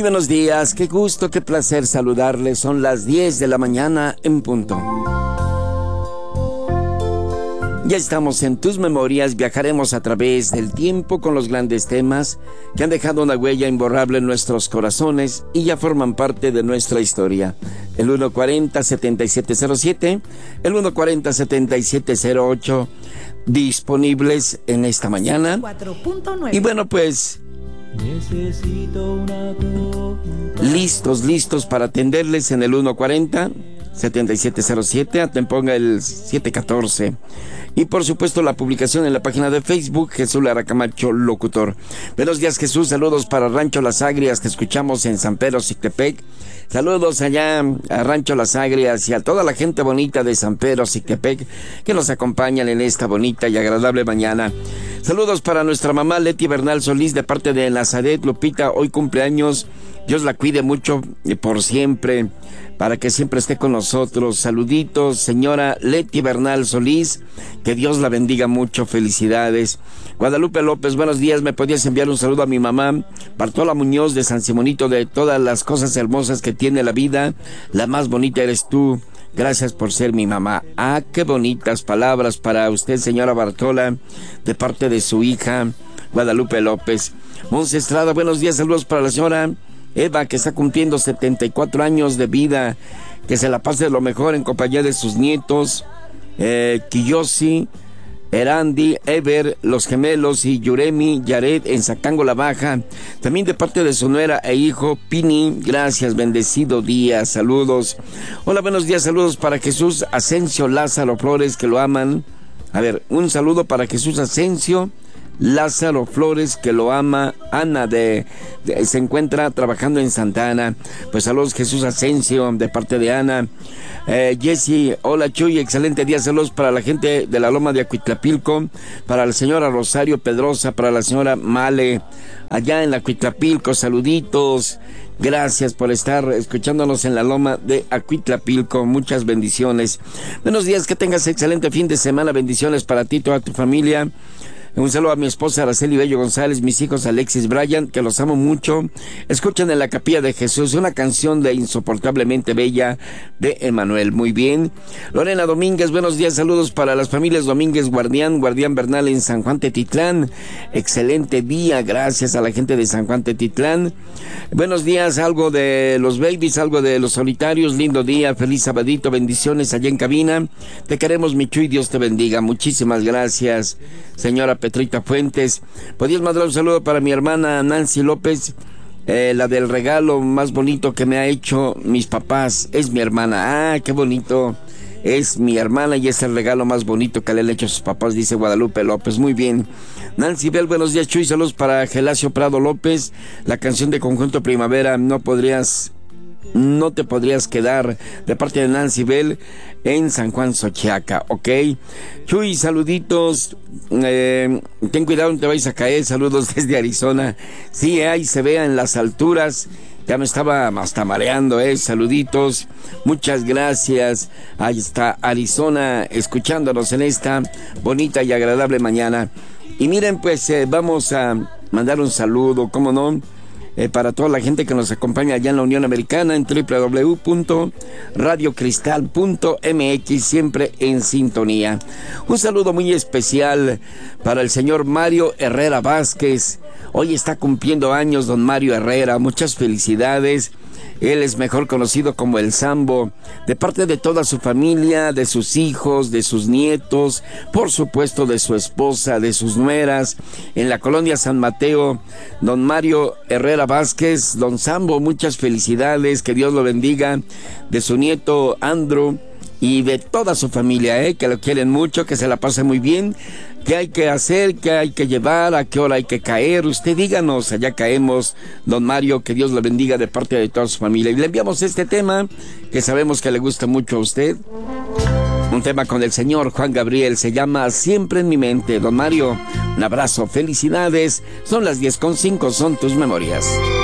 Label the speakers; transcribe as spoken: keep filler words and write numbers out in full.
Speaker 1: buenos días, qué gusto, qué placer saludarles. Son las diez de la mañana en punto. Ya estamos en tus memorias, viajaremos a través del tiempo con los grandes temas que han dejado una huella imborrable en nuestros corazones y ya forman parte de nuestra historia. El uno cuarenta, setenta y siete cero siete, el uno cuarenta, setenta y siete cero ocho, disponibles en esta mañana. Y bueno, pues listos, listos para atenderles en el uno cuarenta, setenta y siete cero siete, ponga el siete catorce. Y por supuesto la publicación en la página de Facebook, Jesús Lara Camacho, locutor. Buenos días, Jesús, saludos para Rancho Las Agrias, que escuchamos en San Pedro, Sictepec. Saludos allá a Rancho Las Agrias y a toda la gente bonita de San Pedro, Sictepec, que nos acompañan en esta bonita y agradable mañana. Saludos para nuestra mamá Leti Bernal Solís, de parte de Nazaret. Lupita, hoy cumpleaños. Dios la cuide mucho y por siempre, para que siempre esté con nosotros. Saluditos, señora Leti Bernal Solís, que Dios la bendiga mucho, felicidades. Guadalupe López, buenos días, ¿me podías enviar un saludo a mi mamá? Bartola Muñoz de San Simonito, de todas las cosas hermosas que tiene la vida, la más bonita eres tú. Gracias por ser mi mamá. Ah, qué bonitas palabras para usted, señora Bartola, de parte de su hija, Guadalupe López. Monse Estrada, buenos días, saludos para la señora Eva, que está cumpliendo setenta y cuatro años de vida, que se la pase de lo mejor en compañía de sus nietos, eh, Kiyoshi, Erandi, Ever, los gemelos y Yuremi, Yared en Zacango la Baja, también de parte de su nuera e hijo Pini. Gracias, bendecido día, saludos. Hola, buenos días, saludos para Jesús Asensio Lázaro Flores, que lo aman. A ver, un saludo para Jesús Asensio Lázaro Flores, que lo ama. Ana de, de se encuentra trabajando en Santa Ana. Pues saludos, Jesús Asensio, de parte de Ana. eh, Jessy, hola Chuy, excelente día, saludos para la gente de la Loma de Acuitlapilco, para la señora Rosario Pedrosa, para la señora Male allá en la Acuitlapilco, saluditos. Gracias por estar escuchándonos en la Loma de Acuitlapilco. Muchas bendiciones. Buenos días, que tengas excelente fin de semana. Bendiciones para ti y toda tu familia. Un saludo a mi esposa Araceli Bello González, mis hijos Alexis Brian, que los amo mucho. Escuchan en la Capilla de Jesús una canción de Insoportablemente Bella de Emanuel. Muy bien. Lorena Domínguez, buenos días, saludos para las familias Domínguez Guardián, Guardián Bernal en San Juan Tetitlán. Excelente día, gracias a la gente de San Juan Tetitlán. Buenos días, algo de los babies, algo de los solitarios. Lindo día, feliz sabadito, bendiciones allá en cabina. Te queremos, mi Chuy, Dios te bendiga. Muchísimas gracias, señora Petrita Fuentes. ¿Podrías mandar un saludo para mi hermana Nancy López? Eh, la del regalo más bonito que me ha hecho mis papás. Es mi hermana. Ah, qué bonito. Es mi hermana y es el regalo más bonito que le han hecho a sus papás, dice Guadalupe López. Muy bien. Nancy Bell, buenos días, Chuy. Saludos para Gelacio Prado López. La canción de Conjunto Primavera, no podrías... No te podrías quedar, de parte de Nancy Bell en San Juan Xochiaca, ok. Chuy, saluditos, eh, ten cuidado, no te vayas a caer. Saludos desde Arizona. Sí, ahí se vea en las alturas. Ya me estaba hasta mareando, eh. Saluditos, muchas gracias. Ahí está Arizona escuchándonos en esta bonita y agradable mañana. Y miren, pues eh, vamos a mandar un saludo, ¿cómo no? Eh, para toda la gente que nos acompaña allá en la Unión Americana en doble u doble u doble u punto radio cristal punto m x, siempre en sintonía. Un saludo muy especial para el señor Mario Herrera Vázquez. Hoy está cumpliendo años don Mario Herrera, muchas felicidades. Él es mejor conocido como el Sambo, de parte de toda su familia, de sus hijos, de sus nietos, por supuesto de su esposa, de sus nueras, en la colonia San Mateo. Don Mario Herrera Vázquez, don Sambo, muchas felicidades, que Dios lo bendiga, de su nieto Andrew y de toda su familia, ¿eh? Que lo quieren mucho, que se la pase muy bien. ¿Qué hay que hacer? ¿Qué hay que llevar? ¿A qué hora hay que caer? Usted díganos, allá caemos, don Mario, que Dios lo bendiga de parte de toda su familia. Y le enviamos este tema, que sabemos que le gusta mucho a usted. Un tema con el señor Juan Gabriel, se llama Siempre en mi mente. Don Mario, un abrazo, felicidades. Son las diez con cinco, son tus memorias.